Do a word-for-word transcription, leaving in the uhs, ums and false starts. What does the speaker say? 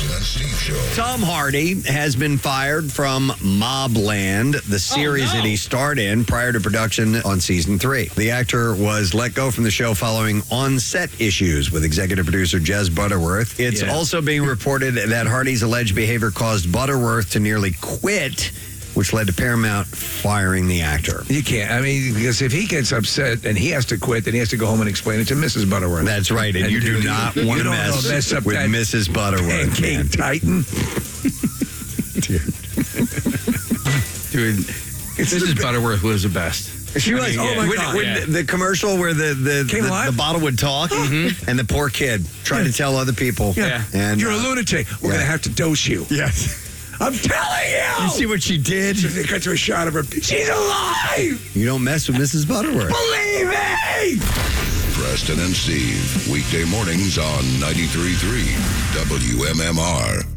Preston and Steve Show. Tom Hardy has been fired from Mobland, the series Oh, no. that he starred in prior to production on season three. The actor was let go from the show following on-set issues with executive producer Jez Butterworth. It's Yeah. also being reported that Hardy's alleged behavior caused Butterworth to nearly quit, which led to Paramount firing the actor. You can't. I mean, because if he gets upset and he has to quit, then he has to go home and explain it to Missus Butterworth. That's right, and, And you do you- not you want to don't mess, mess up with that Missus Butterworth. man. Pancake Titan. Dude, Missus Butterworth was the best. She was. mean, oh my when, God. when Yeah. the, the commercial where the the, Came the, alive? the bottle would talk, and the poor kid tried to tell other people. Yeah. And You're a uh, lunatic. We're yeah. going to have to dose you. Yes. I'm telling you. You see what she did? They cut to a shot of her. She's alive. You don't mess with Missus Butterworth. Believe me. Preston and Steve, weekday mornings on ninety-three point three W M M R.